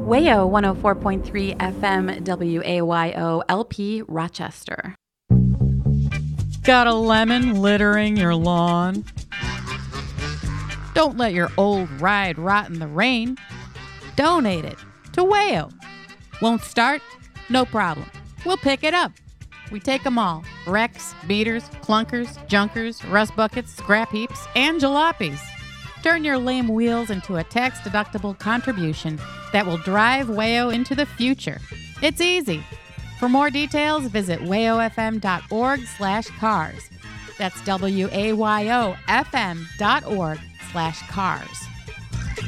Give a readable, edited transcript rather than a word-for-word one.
WAYO 104.3 FM WAYO LP Rochester. Got a lemon littering your lawn? Don't let your old ride rot in the rain. Donate it to WAYO. Won't start? No problem. We'll pick it up. We take them all. Wrecks, beaters, clunkers, junkers, rust buckets, scrap heaps, and jalopies. Turn your lame wheels into a tax-deductible contribution that will drive WAYO into the future. It's easy. For more details, visit wayofm.org/cars. That's WAYOFM.org/cars.